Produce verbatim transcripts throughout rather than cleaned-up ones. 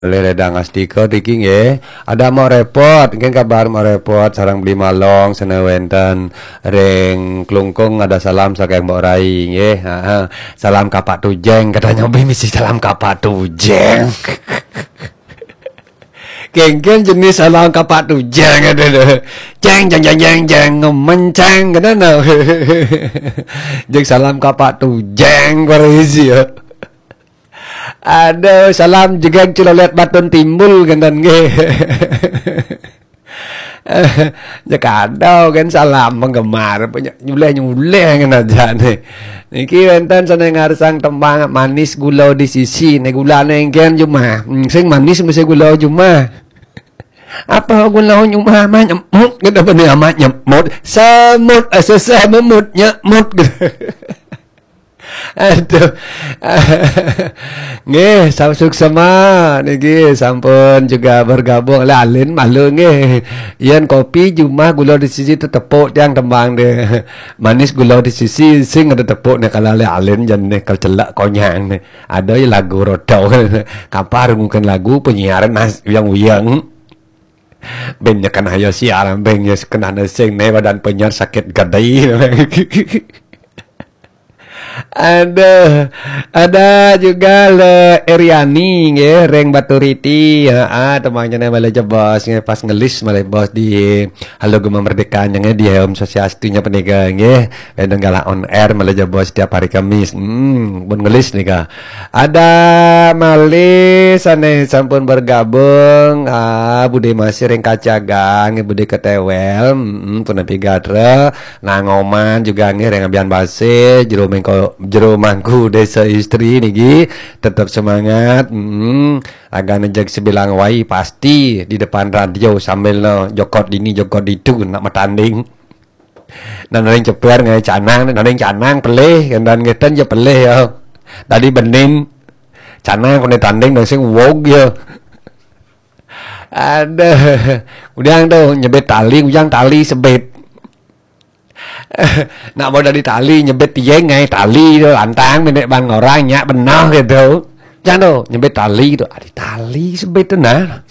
Boleh redang astika tiki nggih. Ada mau repot, mungkin kabar mau repot sarang beli malong sana wenten ring klungkung ada salam saking Mbok Rai nggih. Heeh. Salam kapak tujeng katanya bi misi salam kapak tujeng. Kengken jenis salam kapak tujeng ada deh. Jeng jeng jeng jeng jeng ngemenceng katanya. Jeng salam kapak tujeng koresi ya. Aduh, salam juga cula lihat batun timbul kan ge. Jaka ada kan salam penggemar punya nyuleh-nyuleh kan aja nih. Niki wonten sana ngarsang tembang manis gula di sisi nek gulane engken cuma. Sing manis mesti gula cuma. Apa gula cuma mah nyemut gitu bener amat nyemut. Semut asesa memut nyemut gitu. Aduh. Nggih, samsuk sama niki sampun juga bergabung lah alin malu nggih. Yen kopi cuma gula di sisi tu tepuk tiang tembang deh. Manis gula di sisi sing ada tepuk nek kalau le alin jan nek kal celak konyang nek. Ada ya lagu rodau. Kapar mungkin lagu penyiaran nas yang uyang. Bennya kan hayo siaran bennya kena sing ne badan penyiar sakit gadai. Ada ada juga le Eriani nggih reng Baturiti heeh temannya malah jebos nggih pas ngelis malah bos di Halo Gema Merdeka nge di Om Sosiastinya peniga nggih dan gala on air malah jebos setiap hari Kamis hmm pun ngelis nika ada malis ane sampun bergabung ah Bude masih reng kacagang Bude ketewel hmm pun pigatra nangoman juga nggih reng abian base jero mengko jero mangku desa istri niki tetap semangat hmm agak nejak sebilang wai pasti di depan radio sambil no jokot ini jokot itu nak matanding dan orang ceper ngai canang dan orang canang pelih dan ngeten je pelih ya tadi bening canang kena tanding dan sing wog ya ada udang tuh nyebet tali ujang tali sebet nak mau dari tali nyebet tieng ngai tali tu antang menek bang orang nyak benar gitu jangan tu nyebet tali tu ada tali sebet tu nah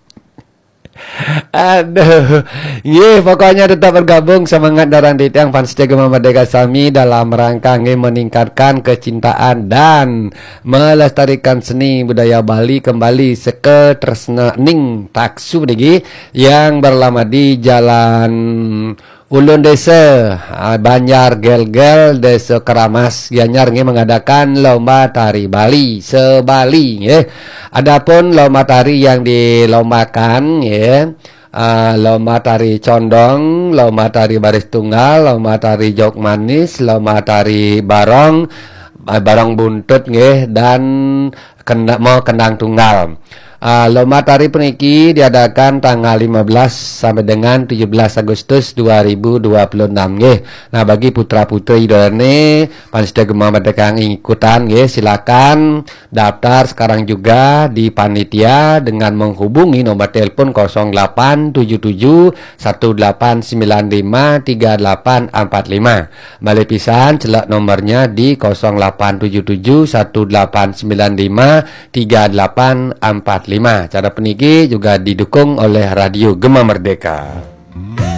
aduh ye pokoknya tetap bergabung semangat darang titiang fans Gema Merdeka Sami dalam rangka nge meningkatkan kecintaan dan melestarikan seni budaya Bali kembali seke tresna ning taksu niki yang berlama di jalan Ulun Desa Banjar Gel-Gel Desa Keramas Gianyar nge mengadakan lomba tari Bali sebali nge. Adapun lomba tari yang dilombakan ya uh, lomba tari condong, lomba tari baris tunggal, lomba tari jok manis, lomba tari barong, barong buntut nge dan kena, mau kendang tunggal. Uh, lomba tari peniki diadakan tanggal lima belas sampai dengan tujuh belas Agustus dua ribu dua puluh enam nggih. Nah, bagi putra-putri idone Pansida Gema Merdeka yang ikutan nggih, silakan daftar sekarang juga di panitia dengan menghubungi nomor telepon nol delapan tujuh tujuh satu delapan sembilan lima tiga delapan empat lima. Balik pisan celak nomornya di nol delapan tujuh tujuh satu delapan sembilan lima tiga delapan empat lima. Cara peniki juga didukung oleh Radio Gema Merdeka.